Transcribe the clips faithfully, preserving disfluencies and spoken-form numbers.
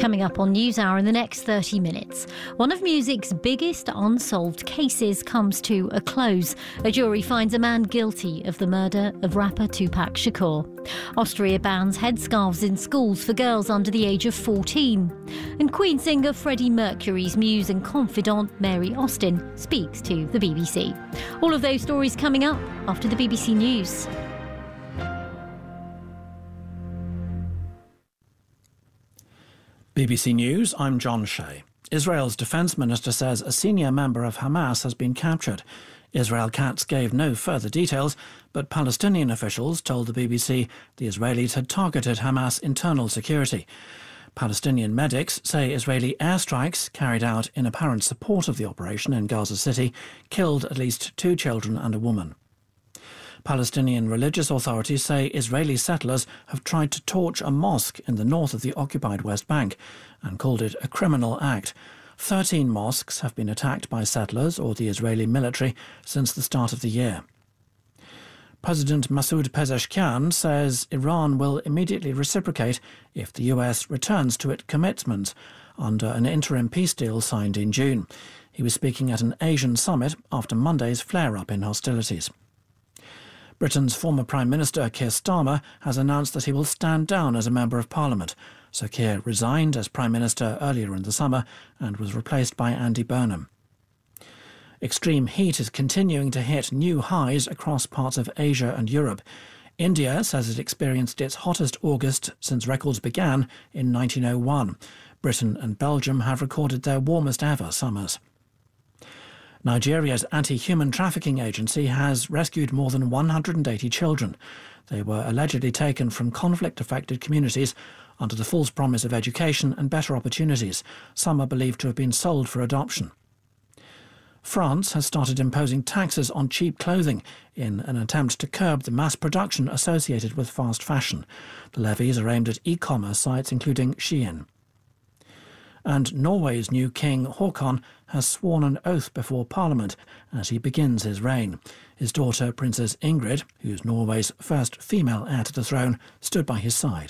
Coming up on NewsHour in the next thirty minutes, one of music's biggest unsolved cases comes to a close. A jury finds a man guilty of the murder of rapper Tupac Shakur. Austria bans headscarves in schools for girls under the age of fourteen. And Queen singer Freddie Mercury's muse and confidant Mary Austin speaks to the B B C. All of those stories coming up after the B B C News. B B C News, I'm John Shea. Israel's defence minister says a senior member of Hamas has been captured. Israel Katz gave no further details, but Palestinian officials told the B B C the Israelis had targeted Hamas internal security. Palestinian medics say Israeli airstrikes carried out in apparent support of the operation in Gaza City killed at least two children and a woman. Palestinian religious authorities say Israeli settlers have tried to torch a mosque in the north of the occupied West Bank and called it a criminal act. Thirteen mosques have been attacked by settlers or the Israeli military since the start of the year. President Masoud Pezeshkian says Iran will immediately reciprocate if the U S returns to its commitments under an interim peace deal signed in June. He was speaking at an Asian summit after Monday's flare-up in hostilities. Britain's former Prime Minister Keir Starmer has announced that he will stand down as a Member of Parliament. Sir Keir resigned as Prime Minister earlier in the summer and was replaced by Andy Burnham. Extreme heat is continuing to hit new highs across parts of Asia and Europe. India says it experienced its hottest August since records began in nineteen oh one. Britain and Belgium have recorded their warmest ever summers. Nigeria's anti-human trafficking agency has rescued more than one hundred eighty children. They were allegedly taken from conflict-affected communities under the false promise of education and better opportunities. Some are believed to have been sold for adoption. France has started imposing taxes on cheap clothing in an attempt to curb the mass production associated with fast fashion. The levies are aimed at e-commerce sites including Shein. And Norway's new king, Haakon, has sworn an oath before Parliament as he begins his reign. His daughter, Princess Ingrid, who's Norway's first female heir to the throne, stood by his side.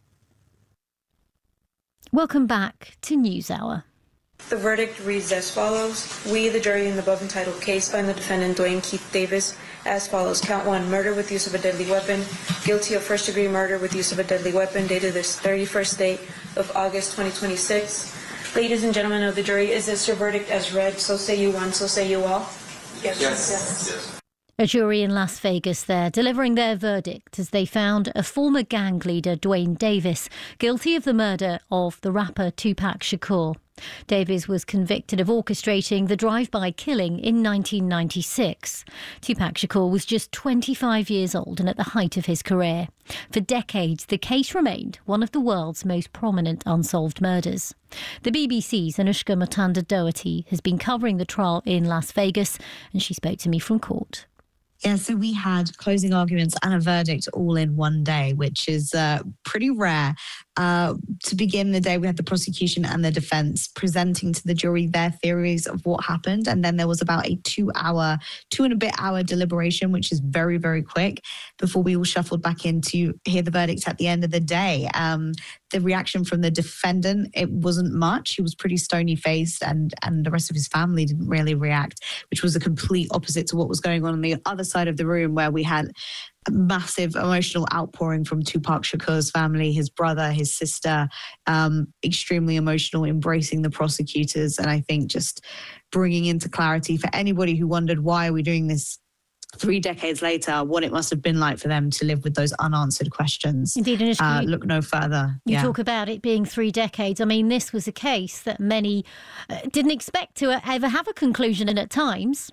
Welcome back to NewsHour. The verdict reads as follows. We, the jury in the above entitled case, find the defendant Dwayne Keith Davis as follows. Count one, murder with use of a deadly weapon. Guilty of first-degree murder with use of a deadly weapon, dated this thirty-first day of August twenty twenty-six. Ladies and gentlemen of the jury, is this your verdict as read? So say you one, so say you all. Yes. Yes. Yes. Yes. A jury in Las Vegas there delivering their verdict as they found a former gang leader, Dwayne Davis, guilty of the murder of the rapper Tupac Shakur. Davis was convicted of orchestrating the drive-by killing in nineteen ninety-six. Tupac Shakur was just twenty-five years old and at the height of his career. For decades, the case remained one of the world's most prominent unsolved murders. The B B C's Anushka Matanda-Doherty has been covering the trial in Las Vegas, and she spoke to me from court. Yeah, so we had closing arguments and a verdict all in one day, which is uh, pretty rare. Uh, to begin the day, we had the prosecution and the defence presenting to the jury their theories of what happened. And then there was about a two-hour, two and a bit hour deliberation, which is very, very quick, before we all shuffled back in to hear the verdict at the end of the day. Um, the reaction from the defendant, it wasn't much. He was pretty stony-faced, and, and the rest of his family didn't really react, which was the complete opposite to what was going on on the other side of the room, where we had a massive emotional outpouring from Tupac Shakur's family, his brother, his sister, um, extremely emotional, embracing the prosecutors. And I think just bringing into clarity for anybody who wondered, why are we doing this three decades later, what it must have been like for them to live with those unanswered questions. Indeed, and uh, look no further. You yeah. talk about it being three decades. I mean, this was a case that many uh, didn't expect to ever have a conclusion, and at times.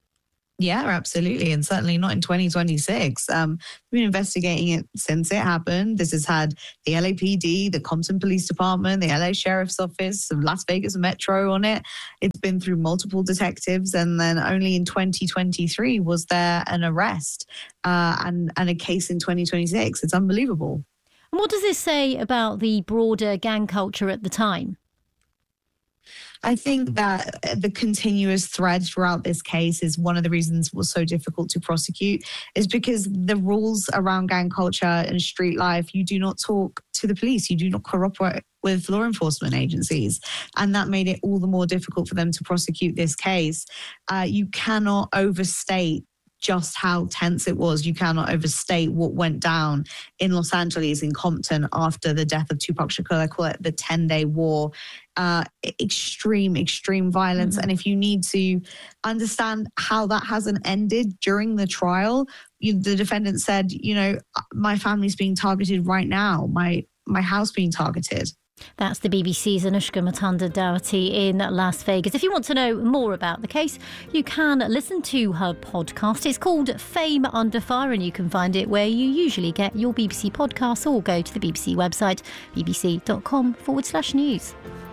Yeah, absolutely. And certainly not in twenty twenty-six. Um, we've been investigating it since it happened. This has had the L A P D, the Compton Police Department, the L A Sheriff's Office, the Las Vegas Metro on it. It's been through multiple detectives. And then only in twenty twenty-three was there an arrest uh, and, and a case in twenty twenty-six. It's unbelievable. And what does this say about the broader gang culture at the time? I think that the continuous thread throughout this case is one of the reasons it was so difficult to prosecute, is because the rules around gang culture and street life, you do not talk to the police, you do not cooperate with law enforcement agencies. And that made it all the more difficult for them to prosecute this case. Uh, you cannot overstate just how tense it was. You cannot overstate what went down in Los Angeles, in Compton, after the death of Tupac Shakur. I call it the ten-day war. Uh, extreme, extreme violence. Mm-hmm. And if you need to understand how that hasn't ended during the trial, you, the defendant said, you know, my family's being targeted right now, my my house being targeted. That's the B B C's Anushka Mutanda-Dawati in Las Vegas. If you want to know more about the case, you can listen to her podcast. It's called Fame Under Fire, and you can find it where you usually get your B B C podcasts, or go to the B B C website, bbc.com forward slash news.